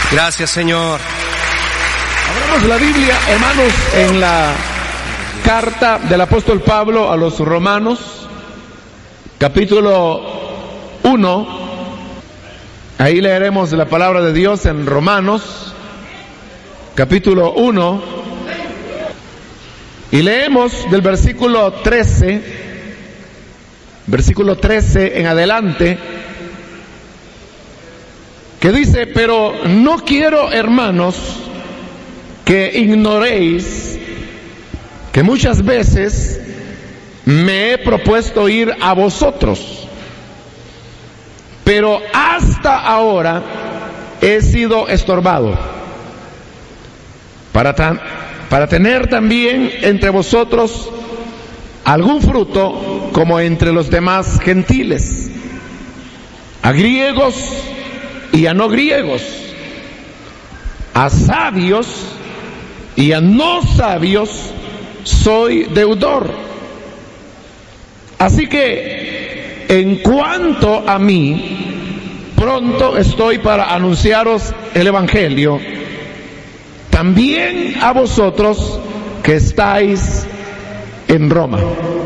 Gracias, Señor. Abramos la Biblia, hermanos, en la carta del apóstol Pablo a los Romanos, capítulo 1. Ahí leeremos la palabra de Dios en Romanos, capítulo 1. Y leemos del versículo 13 en adelante, que dice: pero no quiero, hermanos, que ignoréis que muchas veces me he propuesto ir a vosotros, pero hasta ahora he sido estorbado, para tener también entre vosotros algún fruto como entre los demás gentiles, a griegos y a no griegos, a sabios y a no sabios soy deudor. Así que en cuanto a mí, pronto estoy para anunciaros el Evangelio, también a vosotros que estáis en Roma.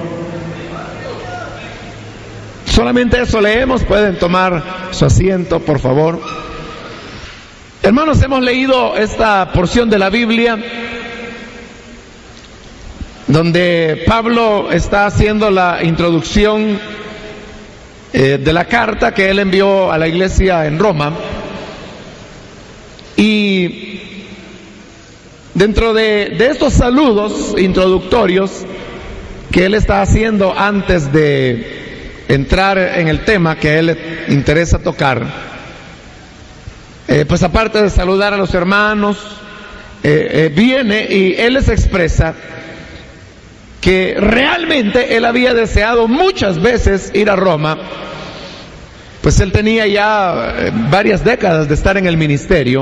Solamente eso leemos. Pueden tomar su asiento, por favor. Hermanos, hemos leído esta porción de la Biblia donde Pablo está haciendo la introducción de la carta que él envió a la iglesia en Roma. Y dentro de estos saludos introductorios que él está haciendo antes de entrar en el tema que a él le interesa tocar, pues aparte de saludar a los hermanos, viene y él les expresa que realmente él había deseado muchas veces ir a Roma, pues él tenía ya varias décadas de estar en el ministerio,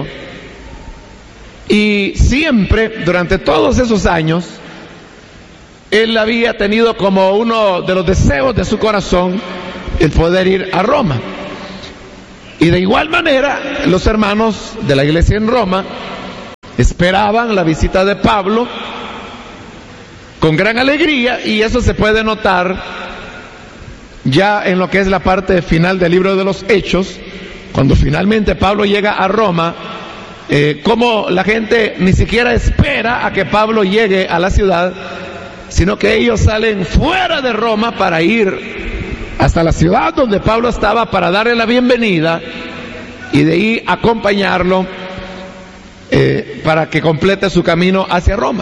y siempre, durante todos esos años, él había tenido como uno de los deseos de su corazón el poder ir a Roma. Y de igual manera, los hermanos de la iglesia en Roma esperaban la visita de Pablo con gran alegría, y eso se puede notar ya en lo que es la parte final del libro de los Hechos, cuando finalmente Pablo llega a Roma, como la gente ni siquiera espera a que Pablo llegue a la ciudad, sino que ellos salen fuera de Roma para ir hasta la ciudad donde Pablo estaba, para darle la bienvenida y de ahí acompañarlo para que complete su camino hacia Roma.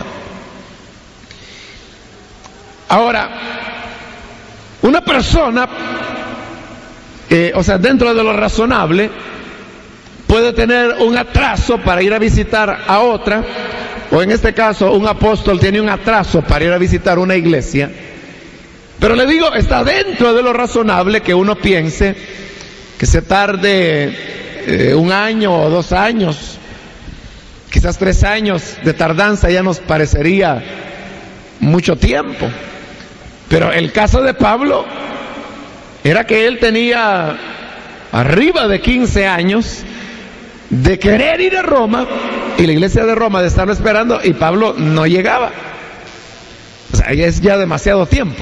Ahora, una persona, dentro de lo razonable, puede tener un atraso para ir a visitar a otra, o en este caso un apóstol tiene un atraso para ir a visitar una iglesia. Pero le digo, está dentro de lo razonable que uno piense que se tarde 1 año o 2 años, quizás 3 años de tardanza ya nos parecería mucho tiempo. Pero el caso de Pablo era que él tenía arriba de 15 años de querer ir a Roma, y la iglesia de Roma de estarlo esperando, y Pablo no llegaba. O sea, es ya demasiado tiempo.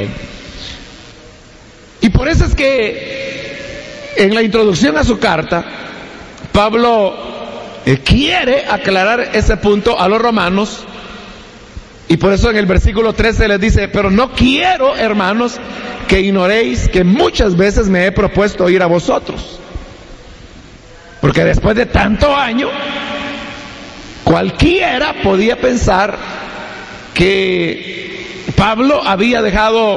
Y por eso es que en la introducción a su carta, Pablo quiere aclarar ese punto a los romanos, y por eso en el versículo 13 les dice: pero no quiero, hermanos, que ignoréis que muchas veces me he propuesto ir a vosotros. Porque después de tanto año, cualquiera podía pensar que Pablo había dejado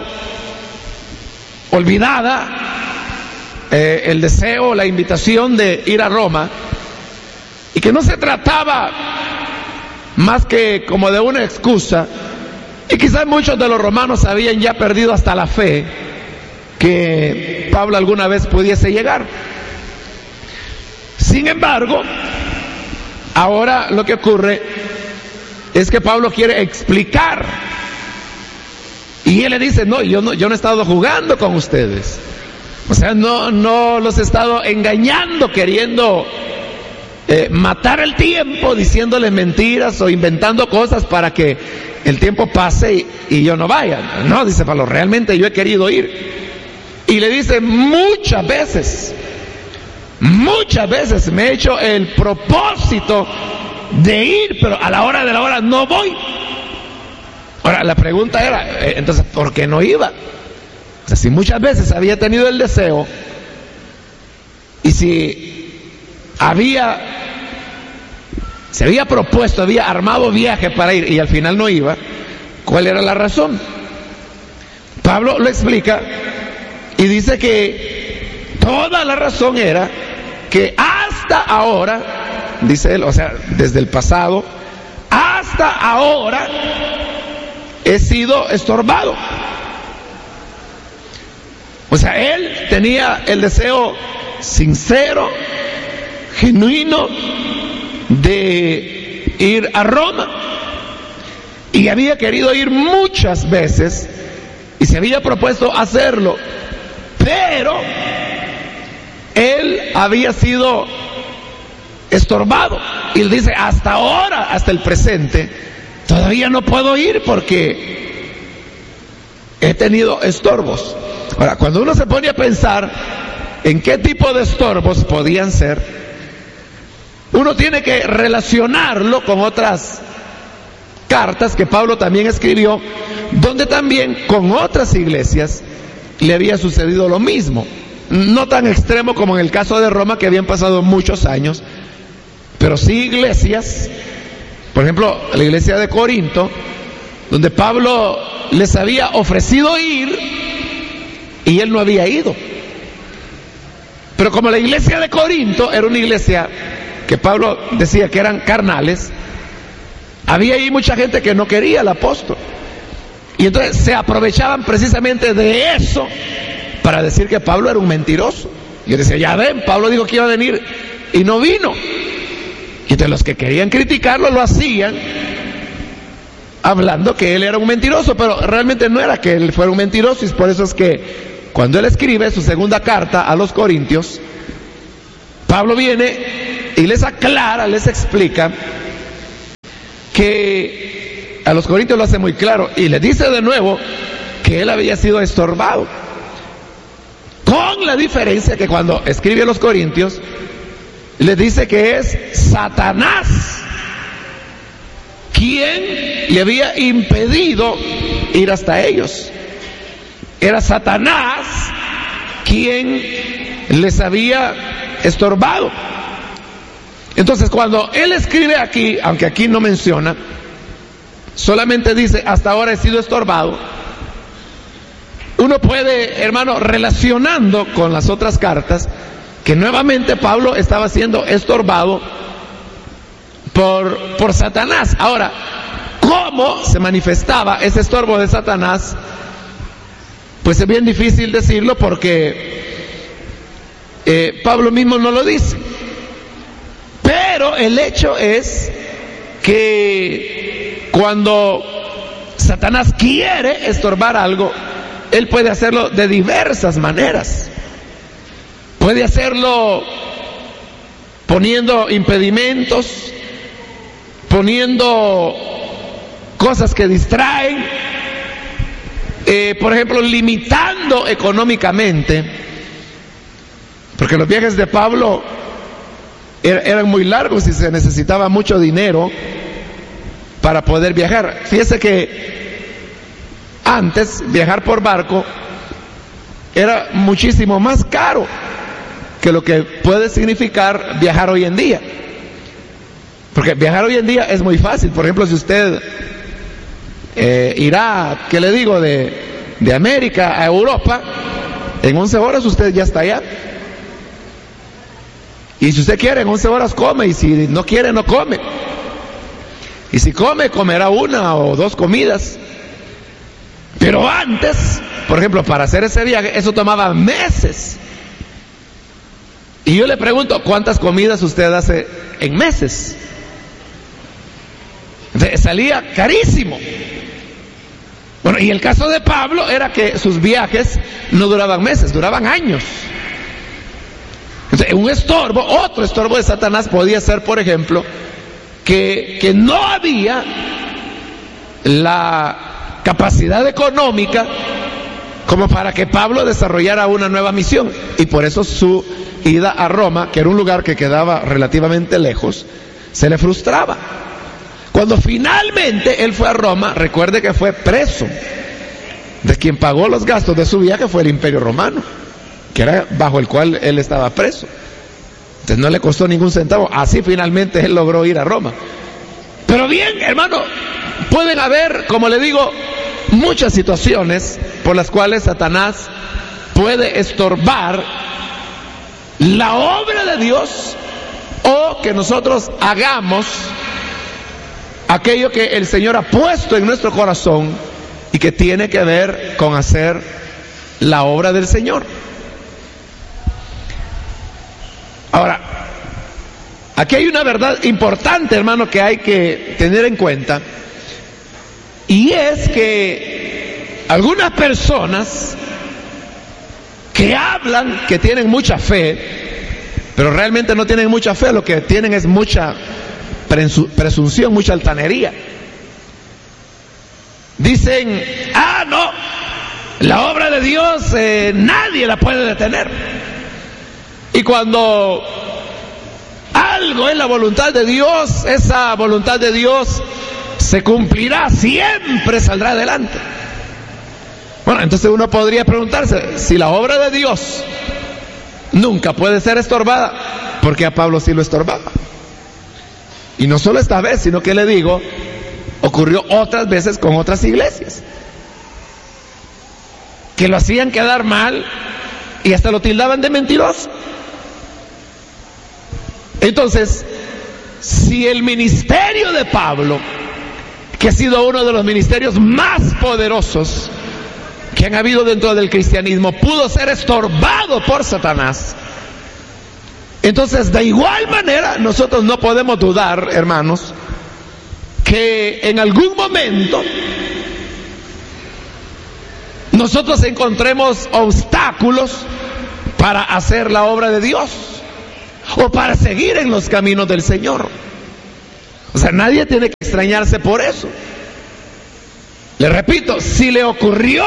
olvidada el deseo, la invitación de ir a Roma, y que no se trataba más que como de una excusa, y quizás muchos de los romanos habían ya perdido hasta la fe que Pablo alguna vez pudiese llegar. Sin embargo, ahora lo que ocurre es que Pablo quiere explicar, y él le dice: no, yo no he estado jugando con ustedes. O sea, no los he estado engañando, queriendo matar el tiempo diciéndole mentiras o inventando cosas para que el tiempo pase y yo no vaya. No, dice Pablo, realmente yo he querido ir. Y le dice, muchas veces me he hecho el propósito de ir, pero a la hora de la hora no voy. Ahora, la pregunta era, entonces, ¿por qué no iba? O sea, si muchas veces había tenido el deseo y se había propuesto, había armado viaje para ir y al final no iba, ¿cuál era la razón? Pablo lo explica y dice que toda la razón era que hasta ahora, dice él, o sea, desde el pasado, hasta ahora he sido estorbado. O sea, él tenía el deseo sincero, genuino, de ir a Roma. Y había querido ir muchas veces y se había propuesto hacerlo, pero él había sido estorbado. Y él dice, hasta ahora, hasta el presente, todavía no puedo ir porque he tenido estorbos. Ahora, cuando uno se pone a pensar en qué tipo de estorbos podían ser, uno tiene que relacionarlo con otras cartas que Pablo también escribió, donde también con otras iglesias le había sucedido lo mismo. No tan extremo como en el caso de Roma, que habían pasado muchos años, pero sí iglesias, por ejemplo, la iglesia de Corinto, donde Pablo les había ofrecido ir y él no había ido. Pero como la iglesia de Corinto era una iglesia que Pablo decía que eran carnales, había ahí mucha gente que no quería al apóstol. Y entonces se aprovechaban precisamente de eso para decir que Pablo era un mentiroso. Y yo decía, ya ven, Pablo dijo que iba a venir y no vino. Y entonces los que querían criticarlo lo hacían hablando que él era un mentiroso, pero realmente no era que él fuera un mentiroso. Y por eso es que cuando él escribe su segunda carta a los Corintios, Pablo viene y les aclara, les explica que a los Corintios lo hace muy claro y les dice de nuevo que él había sido estorbado, con la diferencia que cuando escribe a los Corintios les dice que es Satanás quien le había impedido ir hasta ellos. Era Satanás quien les había estorbado. Entonces, cuando él escribe aquí, aunque aquí no menciona, solamente dice, hasta ahora he sido estorbado, uno puede, hermano, relacionando con las otras cartas, que nuevamente Pablo estaba siendo estorbado por Satanás. Ahora, ¿cómo se manifestaba ese estorbo de Satanás? Pues es bien difícil decirlo porque Pablo mismo no lo dice. Pero el hecho es que cuando Satanás quiere estorbar algo, él puede hacerlo de diversas maneras. Puede hacerlo poniendo impedimentos, poniendo cosas que distraen, por ejemplo, limitando económicamente, porque los viajes de Pablo eran muy largos y se necesitaba mucho dinero para poder viajar. Fíjese que antes viajar por barco era muchísimo más caro que lo que puede significar viajar hoy en día. Porque viajar hoy en día es muy fácil. Por ejemplo, si usted irá, ¿qué le digo?, de América a Europa, en 11 horas usted ya está allá. Y si usted quiere, en 11 horas come, y si no quiere, no come. Y si come, comerá una o dos comidas. Pero antes, por ejemplo, para hacer ese viaje, eso tomaba meses. Y yo le pregunto, ¿cuántas comidas usted hace en meses? Salía carísimo. Bueno, y el caso de Pablo era que sus viajes no duraban meses, duraban años. Entonces, otro estorbo de Satanás podía ser, por ejemplo, que no había la capacidad económica como para que Pablo desarrollara una nueva misión, y por eso su ida a Roma, que era un lugar que quedaba relativamente lejos, se le frustraba. Cuando finalmente él fue a Roma, recuerde que fue preso. De quien pagó los gastos de su viaje fue el Imperio Romano, que era bajo el cual él estaba preso. Entonces no le costó ningún centavo. Así finalmente él logró ir a Roma. Pero bien, hermano, pueden haber, como le digo, muchas situaciones por las cuales Satanás puede estorbar la obra de Dios, o que nosotros hagamos aquello que el Señor ha puesto en nuestro corazón y que tiene que ver con hacer la obra del Señor. Ahora, aquí hay una verdad importante, hermano, que hay que tener en cuenta, y es que algunas personas que hablan que tienen mucha fe, pero realmente no tienen mucha fe, lo que tienen es mucha presunción, mucha altanería. Dicen, no, la obra de Dios nadie la puede detener. Y cuando algo es la voluntad de Dios, esa voluntad de Dios se cumplirá, siempre saldrá adelante. Bueno, entonces uno podría preguntarse, si la obra de Dios nunca puede ser estorbada, ¿por qué a Pablo sí lo estorbaba? Y no solo esta vez, sino que le digo, ocurrió otras veces con otras iglesias, que lo hacían quedar mal y hasta lo tildaban de mentiroso. Entonces, si el ministerio de Pablo, que ha sido uno de los ministerios más poderosos que han habido dentro del cristianismo, pudo ser estorbado por Satanás, entonces de igual manera nosotros no podemos dudar, hermanos, que en algún momento nosotros encontremos obstáculos para hacer la obra de Dios o para seguir en los caminos del Señor. O sea, nadie tiene que extrañarse por eso. Le repito, si le ocurrió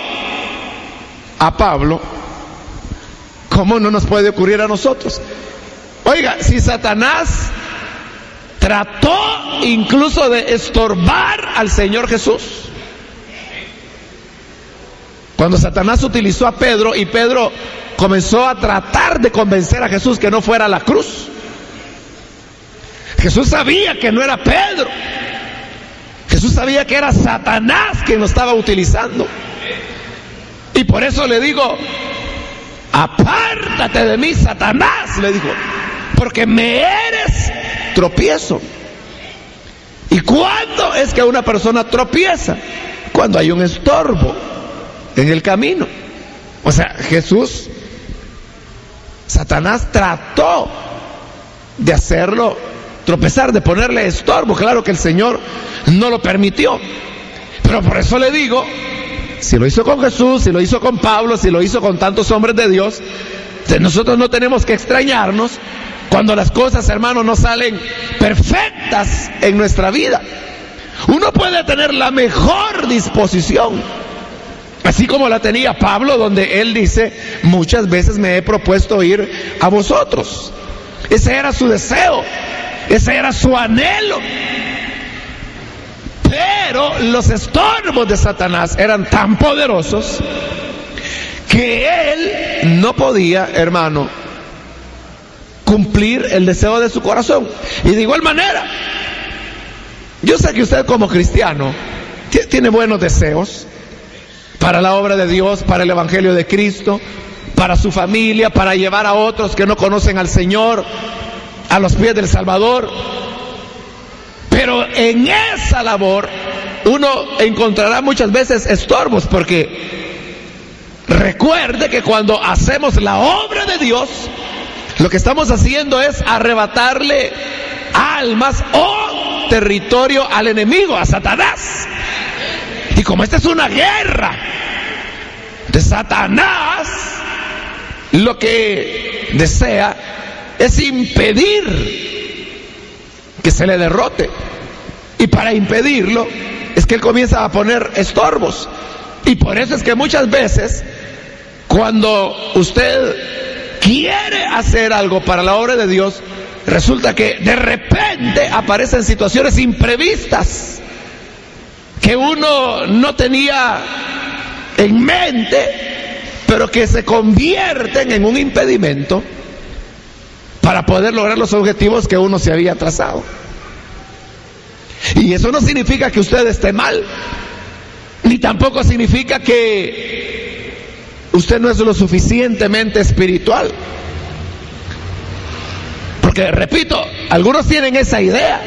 a Pablo, ¿cómo no nos puede ocurrir a nosotros? Oiga, si Satanás trató incluso de estorbar al Señor Jesús, cuando Satanás utilizó a Pedro y Pedro comenzó a tratar de convencer a Jesús que no fuera a la cruz, Jesús sabía que no era Pedro, Jesús sabía que era Satanás quien lo estaba utilizando, y por eso le digo, apártate de mí, Satanás, le dijo, porque me eres tropiezo. ¿Y cuándo es que una persona tropieza? Cuando hay un estorbo en el camino. O sea, Satanás trató de hacerlo tropezar, de ponerle estorbo. Claro que el Señor no lo permitió, pero por eso le digo, si lo hizo con Jesús, si lo hizo con Pablo, si lo hizo con tantos hombres de Dios, nosotros no tenemos que extrañarnos cuando las cosas, hermanos, no salen perfectas en nuestra vida. Uno puede tener la mejor disposición, así como la tenía Pablo, donde él dice, muchas veces me he propuesto ir a vosotros. Ese era su deseo, ese era su anhelo. Pero los estorbos de Satanás eran tan poderosos que él no podía, hermano, cumplir el deseo de su corazón. Y de igual manera, yo sé que usted como cristiano tiene buenos deseos para la obra de Dios, para el Evangelio de Cristo, para su familia, para llevar a otros que no conocen al Señor a los pies del Salvador. Pero en esa labor uno encontrará muchas veces estorbos, porque recuerde que cuando hacemos la obra de Dios, lo que estamos haciendo es arrebatarle almas o territorio al enemigo, a Satanás. Y como esta es una guerra de Satanás, lo que desea es impedir que se le derrote. Y para impedirlo es que él comienza a poner estorbos. Y por eso es que muchas veces, cuando usted quiere hacer algo para la obra de Dios, resulta que de repente aparecen situaciones imprevistas que uno no tenía en mente, pero que se convierten en un impedimento para poder lograr los objetivos que uno se había trazado. Y eso no significa que usted esté mal, ni tampoco significa que usted no es lo suficientemente espiritual. Porque, repito, algunos tienen esa idea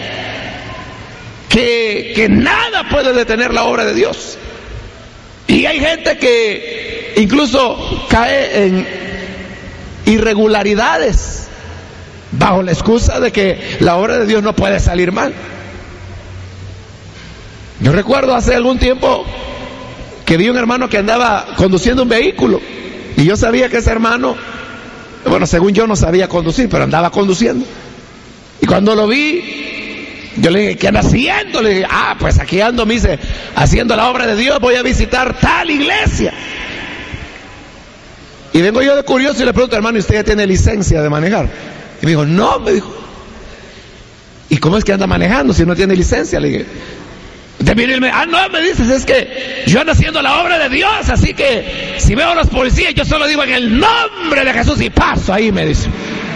que nada puede detener la obra de Dios. Y hay gente que incluso cae en irregularidades bajo la excusa de que la obra de Dios no puede salir mal. Yo recuerdo hace algún tiempo que vi un hermano que andaba conduciendo un vehículo, y yo sabía que ese hermano, bueno, según yo no sabía conducir, pero andaba conduciendo. Y cuando lo vi, yo le dije, ¿qué anda haciendo? Le dije, pues aquí ando, me dice, haciendo la obra de Dios, voy a visitar tal iglesia. Y vengo yo de curioso y le pregunto, hermano, ¿y usted ya tiene licencia de manejar? Y me dijo, no, me dijo. ¿Y cómo es que anda manejando si no tiene licencia? Le dije, no, me dices, es que yo ando haciendo la obra de Dios, así que si veo a los policías, yo solo digo en el nombre de Jesús y paso ahí, me dice.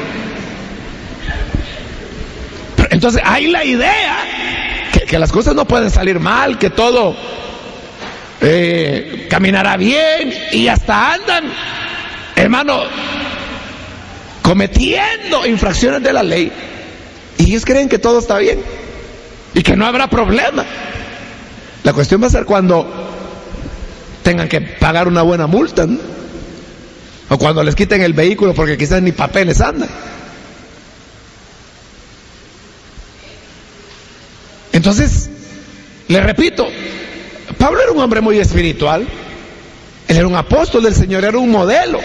Pero entonces hay la idea que las cosas no pueden salir mal, que todo caminará bien, y hasta andan, hermano, cometiendo infracciones de la ley, y ellos creen que todo está bien y que no habrá problema. La cuestión va a ser cuando tengan que pagar una buena multa, ¿no? O cuando les quiten el vehículo porque quizás ni papeles andan. Entonces, le repito, Pablo era un hombre muy espiritual, él era un apóstol del Señor, era un modelo,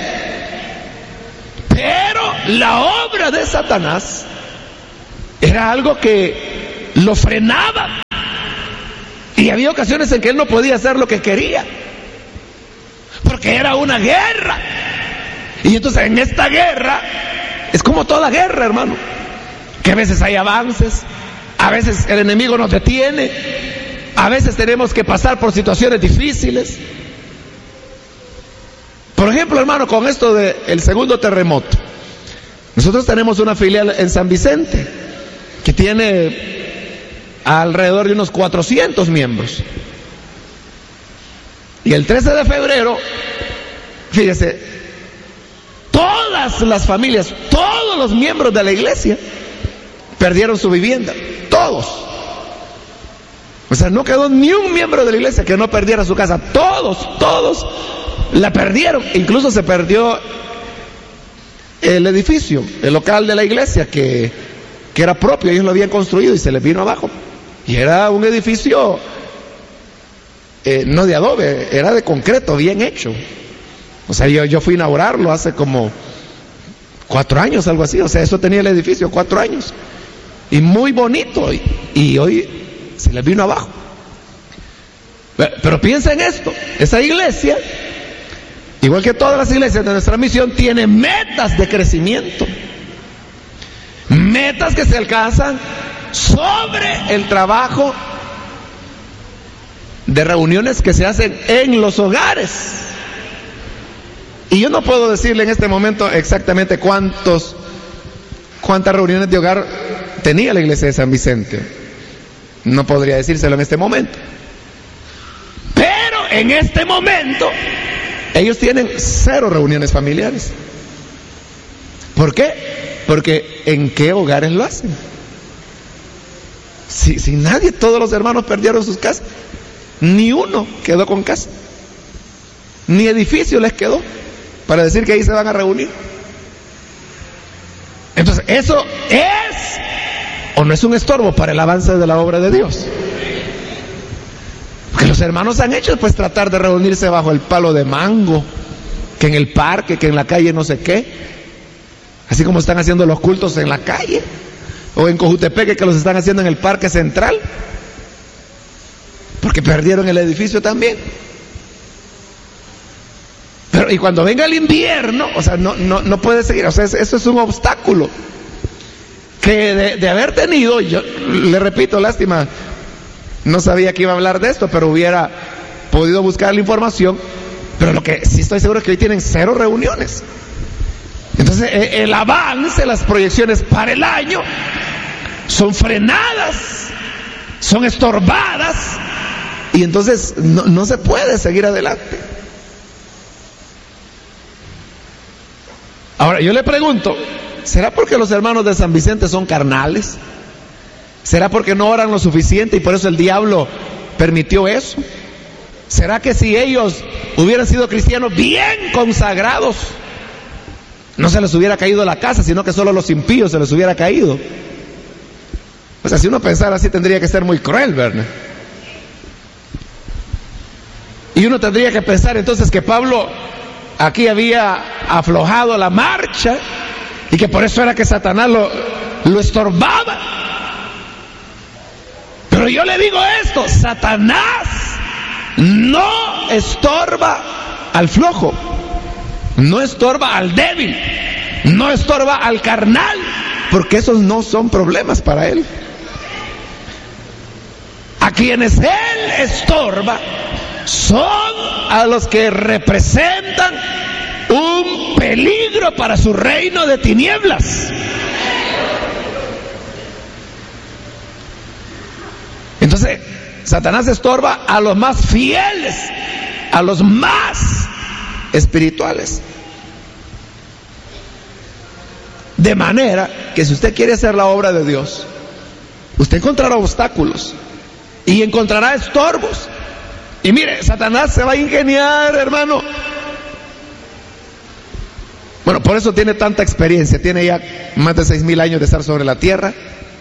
pero la obra de Satanás era algo que lo frenaba. Y había ocasiones en que él no podía hacer lo que quería, porque era una guerra. Y entonces en esta guerra, es como toda guerra, hermano, que a veces hay avances, a veces el enemigo nos detiene, a veces tenemos que pasar por situaciones difíciles. Por ejemplo, hermano, con esto del segundo terremoto, nosotros tenemos una filial en San Vicente que tiene alrededor de unos 400 miembros. Y el 13 de febrero, fíjese, todas las familias, todos los miembros de la iglesia perdieron su vivienda, todos. O sea, no quedó ni un miembro de la iglesia que no perdiera su casa, todos la perdieron. Incluso se perdió el edificio, el local de la iglesia que era propio, ellos lo habían construido y se les vino abajo. Y era un edificio no de adobe, era de concreto, bien hecho. O sea, yo fui a inaugurarlo hace como 4 años, algo así. O sea, eso tenía el edificio 4 años. Y muy bonito. Y hoy se les vino abajo. Pero piensa en esto, esa iglesia, igual que todas las iglesias de nuestra misión, tiene metas de crecimiento. Metas que se alcanzan sobre el trabajo de reuniones que se hacen en los hogares. Y yo no puedo decirle en este momento exactamente cuántas reuniones de hogar tenía la iglesia de San Vicente. No podría decírselo en este momento. Pero en este momento ellos tienen 0 reuniones familiares. ¿Por qué? Porque ¿en qué hogares lo hacen? Si nadie, todos los hermanos perdieron sus casas, ni uno quedó con casa, ni edificio les quedó para decir que ahí se van a reunir. Entonces, ¿eso es o no es un estorbo para el avance de la obra de Dios? Porque los hermanos han hecho pues tratar de reunirse bajo el palo de mango, que en el parque, que en la calle no sé qué. así como están haciendo los cultos en la calle, o en Cojutepeque, que los están haciendo en el Parque Central, porque perdieron el edificio también. Pero y cuando venga el invierno, o sea, no puede seguir, o sea, eso es un obstáculo que de haber tenido, yo le repito, lástima, no sabía que iba a hablar de esto, pero hubiera podido buscar la información. Pero lo que sí estoy seguro es que hoy tienen 0 reuniones. Entonces el avance, las proyecciones para el año son frenadas, son estorbadas, y entonces no se puede seguir adelante. Ahora yo le pregunto, ¿será porque los hermanos de San Vicente son carnales? ¿Será porque no oran lo suficiente y por eso el diablo permitió eso? ¿Será que si ellos hubieran sido cristianos bien consagrados, no se les hubiera caído la casa, sino que solo a los impíos se les hubiera caído? O sea, si uno pensara así, tendría que ser muy cruel, ¿verdad? Y uno tendría que pensar entonces que Pablo aquí había aflojado la marcha y que por eso era que Satanás lo estorbaba. Pero yo le digo esto: Satanás no estorba al flojo, no estorba al débil, no estorba al carnal, porque esos no son problemas para él. A quienes él estorba son a los que representan un peligro para su reino de tinieblas. Entonces Satanás estorba a los más fieles, a los más espirituales. De manera que si usted quiere hacer la obra de Dios, usted encontrará obstáculos y encontrará estorbos. Y mire, Satanás se va a ingeniar, hermano. Bueno, por eso tiene tanta experiencia. Tiene ya más de 6,000 años de estar sobre la tierra.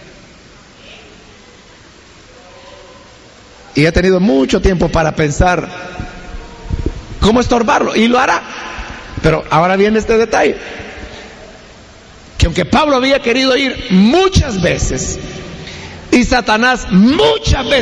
Y ha tenido mucho tiempo para pensar cómo estorbarlo, y lo hará. Pero ahora viene este detalle, que aunque Pablo había querido ir muchas veces y Satanás muchas veces